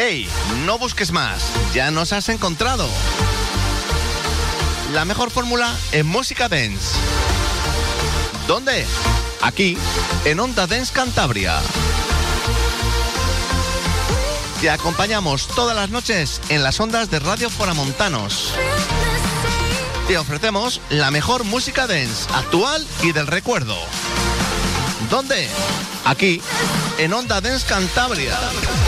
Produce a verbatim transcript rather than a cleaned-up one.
¡Hey! No busques más, ya nos has encontrado. La mejor fórmula en música dance. ¿Dónde? Aquí, en Onda Dance Cantabria. Te acompañamos todas las noches en las ondas de Radio Foramontanos. Te ofrecemos la mejor música dance, actual y del recuerdo. ¿Dónde? Aquí, en Onda Dance Cantabria.